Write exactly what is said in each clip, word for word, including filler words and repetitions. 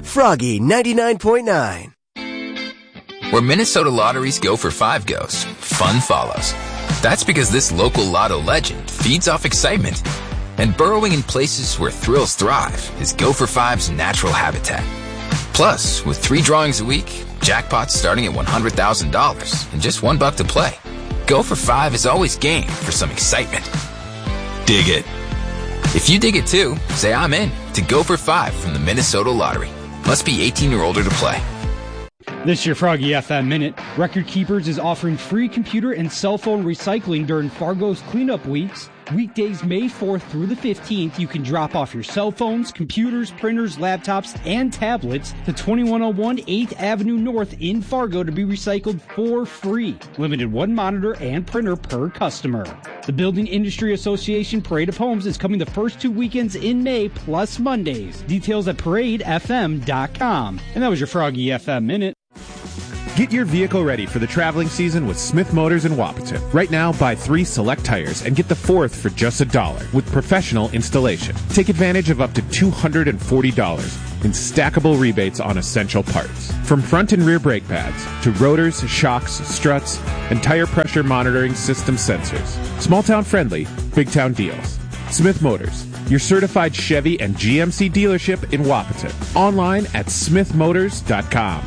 Froggy ninety-nine point nine. Where Minnesota Lotteries go for five goes, fun follows. That's because this local lotto legend feeds off excitement. And burrowing in places where thrills thrive is Go for Five's natural habitat. Plus, with three drawings a week, jackpots starting at one hundred thousand dollars and just one buck to play. Go for Five is always game for some excitement. Dig it. If you dig it too, say I'm in to Go for Five from the Minnesota Lottery. Must be eighteen or older to play. This year, Froggy F M Minute. Record Keepers is offering free computer and cell phone recycling during Fargo's cleanup weeks. Weekdays May fourth through the fifteenth, you can drop off your cell phones, computers, printers, laptops, and tablets to twenty-one oh one eighth Avenue North in Fargo to be recycled for free. Limited one monitor and printer per customer. The Building Industry Association Parade of Homes is coming the first two weekends in May, plus Mondays. Details at parade f m dot com. And that was your Froggy F M Minute. Get your vehicle ready for the traveling season with Smith Motors in Wapaton. Right now, buy three select tires and get the fourth for just a dollar with professional installation. Take advantage of up to two hundred forty dollars in stackable rebates on essential parts. From front and rear brake pads to rotors, shocks, struts, and tire pressure monitoring system sensors. Small town friendly, big town deals. Smith Motors, your certified Chevy and G M C dealership in Wapaton. Online at smith motors dot com.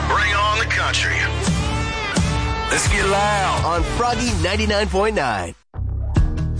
Let's get loud on Froggy ninety-nine point nine.